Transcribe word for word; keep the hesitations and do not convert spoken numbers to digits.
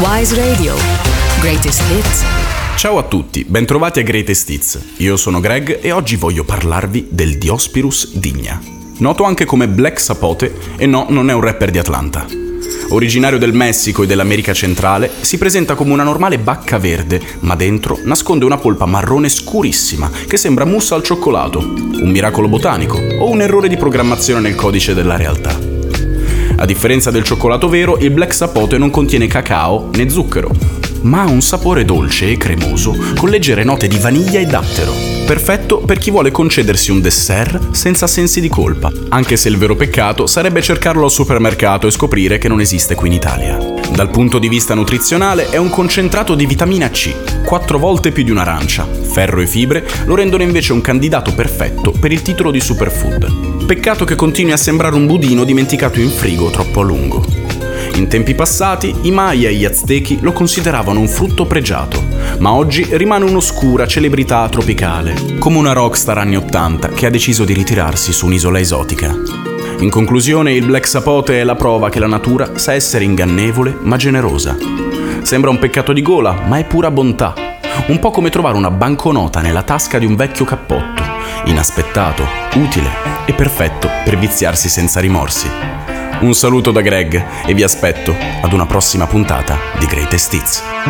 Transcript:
Wise Radio. Greatest Hits. Ciao a tutti, bentrovati a Greatest Hits. Io sono Greg e oggi voglio parlarvi del Diospirus digna. Noto anche come Black Sapote, e no, non è un rapper di Atlanta. Originario del Messico e dell'America centrale, si presenta come una normale bacca verde, ma dentro nasconde una polpa marrone scurissima che sembra mousse al cioccolato, un miracolo botanico o un errore di programmazione nel codice della realtà. A differenza del cioccolato vero, il Black Sapote non contiene cacao né zucchero, ma ha un sapore dolce e cremoso con leggere note di vaniglia e dattero. Perfetto per chi vuole concedersi un dessert senza sensi di colpa, anche se il vero peccato sarebbe cercarlo al supermercato e scoprire che non esiste qui in Italia. Dal punto di vista nutrizionale è un concentrato di vitamina C, quattro volte più di un'arancia. Ferro e fibre lo rendono invece un candidato perfetto per il titolo di superfood. Peccato che continui a sembrare un budino dimenticato in frigo troppo a lungo. In tempi passati, i Maya e gli Aztechi lo consideravano un frutto pregiato, ma oggi rimane un'oscura celebrità tropicale, come una rockstar anni ottanta che ha deciso di ritirarsi su un'isola esotica. In conclusione, il Black Sapote è la prova che la natura sa essere ingannevole ma generosa. Sembra un peccato di gola, ma è pura bontà. Un po' come trovare una banconota nella tasca di un vecchio cappotto, inaspettato, utile e perfetto per viziarsi senza rimorsi. Un saluto da Greg e vi aspetto ad una prossima puntata di Greatest Hits.